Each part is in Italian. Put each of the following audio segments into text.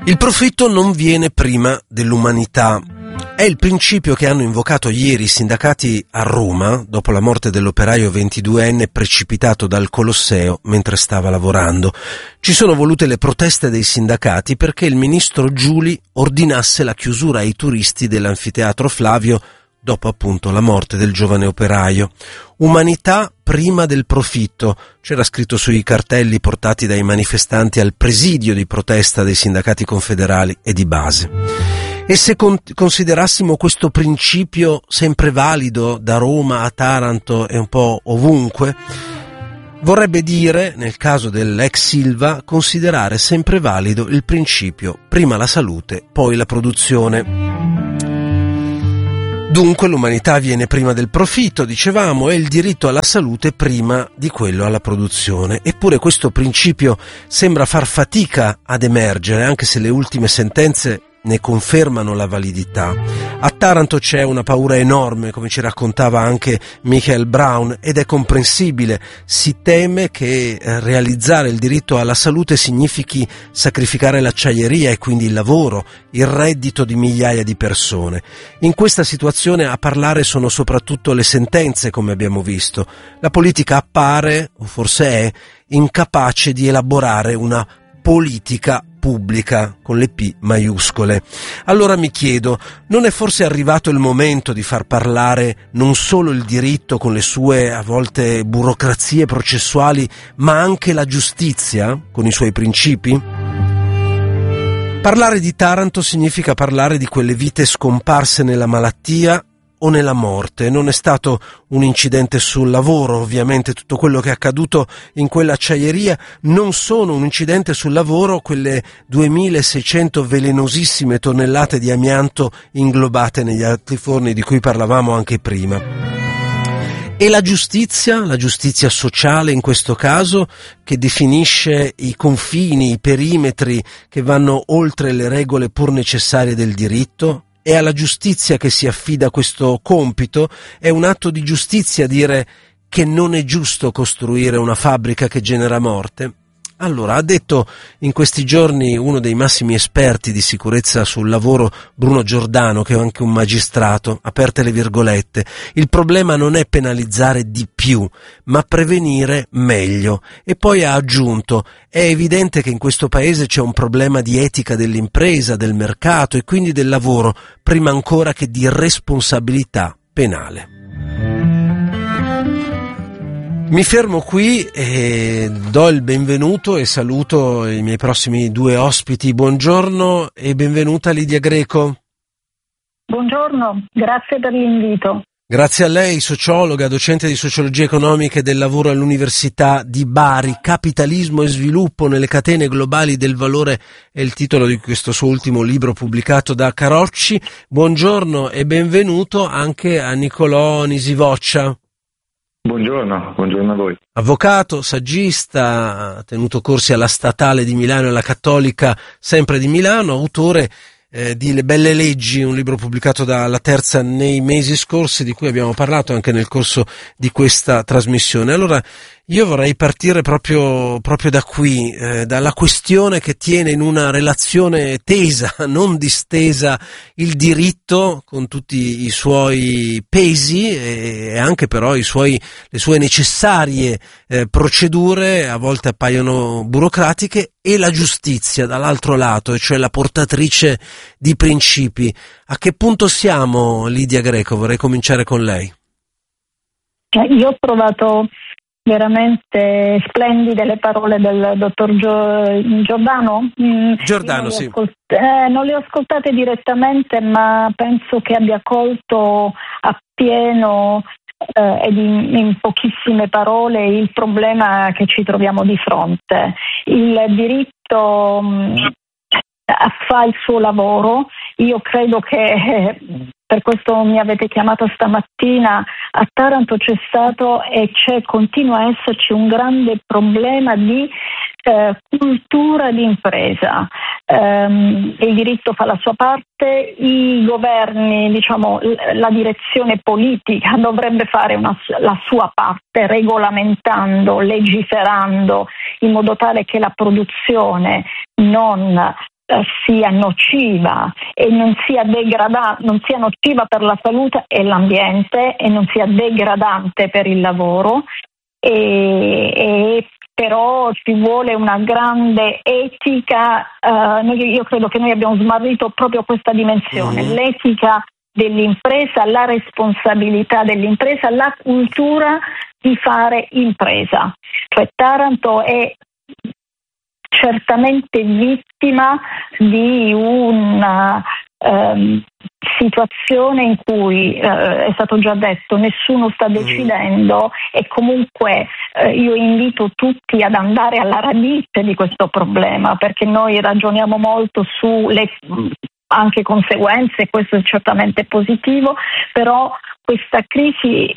Il profitto non viene prima dell'umanità. È il principio che hanno invocato ieri i sindacati a Roma dopo la morte dell'operaio 22enne precipitato dal Colosseo mentre stava lavorando. Ci sono volute le proteste dei sindacati perché il ministro Giuli ordinasse la chiusura ai turisti dell'anfiteatro Flavio dopo appunto la morte del giovane operaio. Umanità prima del profitto, c'era scritto sui cartelli portati dai manifestanti al presidio di protesta dei sindacati confederali e di base. E se considerassimo questo principio sempre valido da Roma a Taranto e un po' ovunque, vorrebbe dire, nel caso dell'ex Silva, considerare sempre valido il principio prima la salute, poi la produzione. Dunque l'umanità viene prima del profitto, dicevamo, e il diritto alla salute prima di quello alla produzione. Eppure questo principio sembra far fatica ad emergere, anche se le ultime sentenze ne confermano la validità. A Taranto c'è una paura enorme, come ci raccontava anche Michael Brown, ed è comprensibile. Si teme che realizzare il diritto alla salute significhi sacrificare l'acciaieria e quindi il lavoro, il reddito di migliaia di persone. In questa situazione a parlare sono soprattutto le sentenze, come abbiamo visto. La politica appare, o forse è, incapace di elaborare una politica pubblica con le P maiuscole. Allora mi chiedo, non è forse arrivato il momento di far parlare non solo il diritto con le sue a volte burocrazie processuali, ma anche la giustizia con i suoi principi? Parlare di Taranto significa parlare di quelle vite scomparse nella malattia o nella morte. Non è stato un incidente sul lavoro, ovviamente tutto quello che è accaduto in quell'acciaieria non sono un incidente sul lavoro, quelle 2600 velenosissime tonnellate di amianto inglobate negli altiforni di cui parlavamo anche prima. E la giustizia sociale in questo caso, che definisce i confini, i perimetri che vanno oltre le regole pur necessarie del diritto? È alla giustizia che si affida questo compito? È un atto di giustizia dire che non è giusto costruire una fabbrica che genera morte? Allora, ha detto in questi giorni uno dei massimi esperti di sicurezza sul lavoro, Bruno Giordano, che è anche un magistrato, aperte le virgolette, il problema non è penalizzare di più, ma prevenire meglio. E poi ha aggiunto, è evidente che in questo paese c'è un problema di etica dell'impresa, del mercato e quindi del lavoro, prima ancora che di responsabilità penale. Mi fermo qui e do il benvenuto e saluto i miei prossimi due ospiti. Buongiorno e benvenuta Lidia Greco. Buongiorno, grazie per l'invito. Grazie a lei, sociologa, docente di sociologia economica e del lavoro all'Università di Bari. Capitalismo e sviluppo nelle catene globali del valore è il titolo di questo suo ultimo libro pubblicato da Carocci. Buongiorno e benvenuto anche a Nicolò Nisivoccia. Buongiorno a voi. Avvocato, saggista, ha tenuto corsi alla Statale di Milano e alla Cattolica sempre di Milano, autore di Le belle leggi, un libro pubblicato dalla Terza nei mesi scorsi, di cui abbiamo parlato anche nel corso di questa trasmissione. Allora, io vorrei partire proprio da qui, dalla questione che tiene in una relazione tesa, non distesa, il diritto con tutti i suoi pesi e anche però le sue necessarie procedure, a volte appaiono burocratiche, e la giustizia dall'altro lato, e cioè la portatrice di principi. A che punto siamo, Lidia Greco? Vorrei cominciare con lei. Io ho trovato veramente splendide le parole del dottor Giordano. Giordano, sì. Non le ho ascoltate direttamente, ma penso che abbia colto appieno ed in pochissime parole il problema che ci troviamo di fronte. Il diritto fa il suo lavoro. Io credo che per questo mi avete chiamato stamattina. A Taranto c'è stato e continua a esserci un grande problema di cultura di impresa. Il diritto fa la sua parte, i governi, la direzione politica dovrebbe fare la sua parte, regolamentando, legiferando in modo tale che la produzione non sia nociva e non sia nociva per la salute e l'ambiente e non sia degradante per il lavoro, e però ci vuole una grande etica. Io credo che noi abbiamo smarrito proprio questa dimensione, l'etica dell'impresa, la responsabilità dell'impresa, la cultura di fare impresa. Cioè Taranto è certamente vittima di una situazione in cui, è stato già detto, nessuno sta decidendo, e comunque io invito tutti ad andare alla radice di questo problema, perché noi ragioniamo molto sulle anche conseguenze, questo è certamente positivo, però questa crisi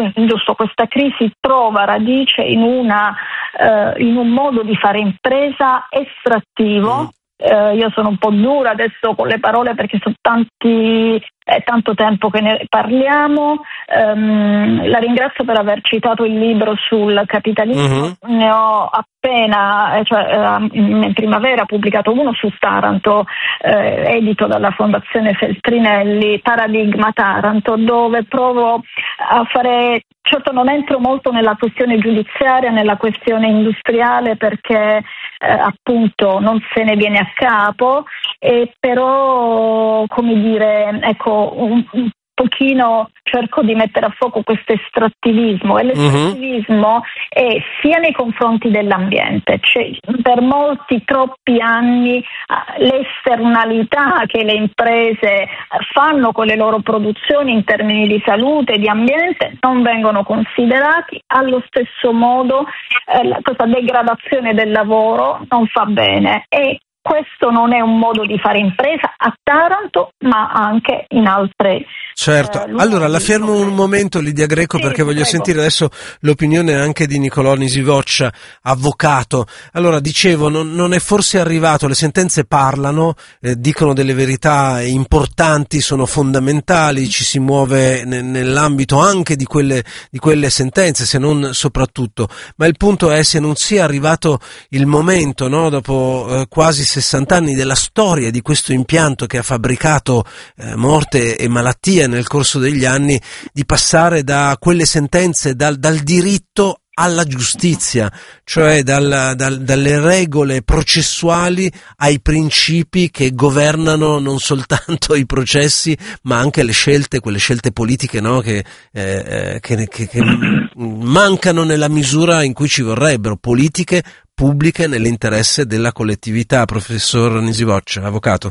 trova radice in un modo di fare impresa estrattivo. Io sono un po' dura adesso con le parole perché è tanto tempo che ne parliamo. La ringrazio per aver citato il libro sul capitalismo. Ne ho appena, in primavera, pubblicato uno su Taranto, edito dalla Fondazione Feltrinelli, Paradigma Taranto, dove provo a fare. Certo, non entro molto nella questione giudiziaria, nella questione industriale, perché appunto non se ne viene a capo, però, come dire, ecco, un pochino cerco di mettere a fuoco questo estrattivismo, e l'estrattivismo è sia nei confronti dell'ambiente, cioè, per troppi anni l'esternalità che le imprese fanno con le loro produzioni in termini di salute e di ambiente non vengono considerati. Allo stesso modo questa degradazione del lavoro non fa bene, e questo non è un modo di fare impresa a Taranto, ma anche in altre. Certo, allora la fermo un momento, Lidia Greco, perché voglio sentire adesso l'opinione anche di Nicolò Nisivoccia, avvocato. Allora, dicevo, non è forse arrivato, le sentenze parlano, dicono delle verità importanti, sono fondamentali, ci si muove nell'ambito anche di quelle sentenze, se non soprattutto, ma il punto è se non sia arrivato il momento, no, dopo quasi 60 anni della storia di questo impianto che ha fabbricato morte e malattia nel corso degli anni, di passare da quelle sentenze, dal diritto alla giustizia, cioè dalle regole processuali ai principi che governano non soltanto i processi, ma anche le scelte, quelle scelte politiche, no, che mancano nella misura in cui ci vorrebbero, politiche pubbliche nell'interesse della collettività. Professor Nisivoccia, avvocato.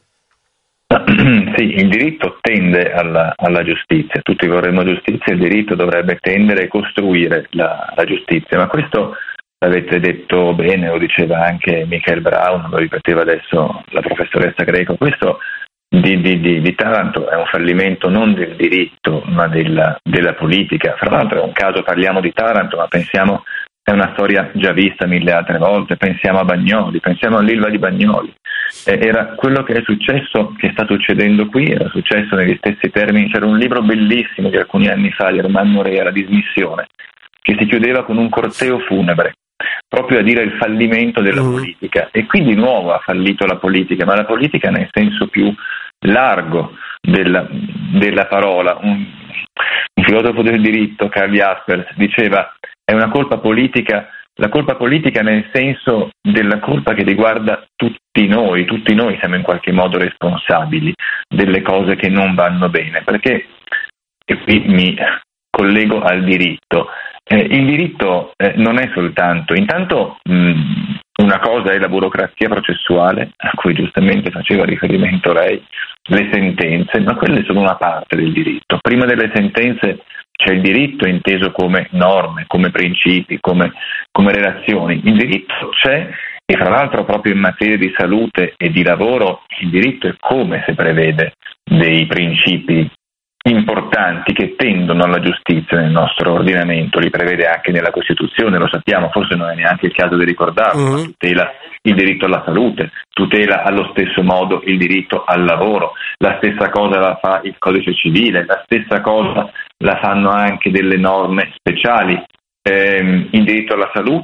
Sì, il diritto tende alla giustizia, tutti vorremmo giustizia, il diritto dovrebbe tendere a costruire la giustizia, ma questo l'avete detto bene, lo diceva anche Michael Braun, lo ripeteva adesso la professoressa Greco, questo di Taranto è un fallimento non del diritto ma della politica. Fra l'altro è un caso, parliamo di Taranto, ma pensiamo, è una storia già vista 1000 altre volte, pensiamo a Bagnoli, pensiamo all'Ilva di Bagnoli. Era quello che è successo, che sta succedendo qui, era successo negli stessi termini. C'era un libro bellissimo di alcuni anni fa di Armando Rea, La dismissione, che si chiudeva con un corteo funebre, proprio a dire il fallimento della politica, e qui di nuovo ha fallito la politica, ma la politica nel senso più largo della parola. Un filosofo del diritto, Karl Jaspers, diceva è una colpa politica, la colpa politica nel senso della colpa che riguarda tutti noi siamo in qualche modo responsabili delle cose che non vanno bene, perché, e qui mi collego al diritto, il diritto non è soltanto, intanto una cosa è la burocrazia processuale, a cui giustamente faceva riferimento lei, le sentenze, ma quelle sono una parte del diritto. Prima delle sentenze c'è il diritto inteso come norme, come principi, come relazioni. Il diritto c'è, e fra l'altro proprio in materia di salute e di lavoro il diritto è come se prevede dei principi importanti che tendono alla giustizia nel nostro ordinamento, li prevede anche nella Costituzione, lo sappiamo, forse non è neanche il caso di ricordarlo, ma tutela il diritto alla salute, tutela allo stesso modo il diritto al lavoro, la stessa cosa la fa il Codice Civile, la stessa cosa la fanno anche delle norme speciali. Il diritto alla salute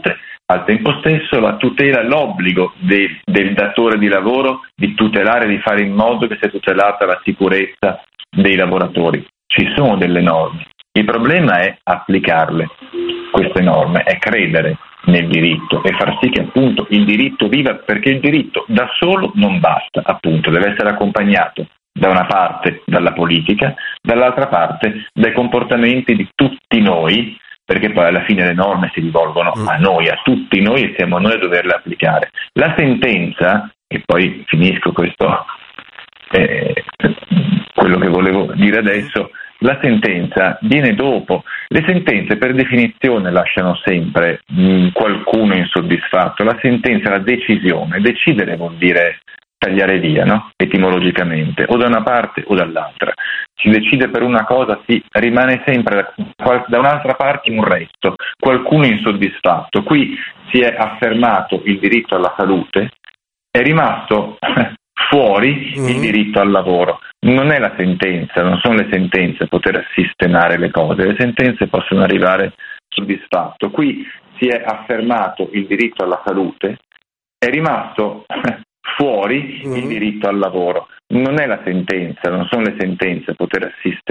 al tempo stesso la tutela, l'obbligo del datore di lavoro di tutelare, di fare in modo che sia tutelata la sicurezza dei lavoratori. Ci sono delle norme, il problema è applicarle, queste norme, è credere nel diritto e far sì che appunto il diritto viva, perché il diritto da solo non basta, appunto, deve essere accompagnato da una parte dalla politica, dall'altra parte dai comportamenti di tutti noi, perché poi alla fine le norme si rivolgono a noi, a tutti noi, e siamo noi a doverle applicare. La sentenza, e poi finisco questo, quello che volevo dire adesso, la sentenza viene dopo. Le sentenze per definizione lasciano sempre qualcuno insoddisfatto. La sentenza è la decisione. Decidere vuol dire tagliare via, no? Etimologicamente, o da una parte o dall'altra. Si decide per una cosa, rimane sempre da un'altra parte un resto, qualcuno insoddisfatto. Qui si è affermato il diritto alla salute, è rimasto fuori il diritto al lavoro. Non è la sentenza, non sono le sentenze a poter sistemare le cose, le sentenze possono arrivare soddisfatto. Qui si è affermato il diritto alla salute, è rimasto fuori il diritto al lavoro. Non è la sentenza, non sono le sentenze a poter sistemare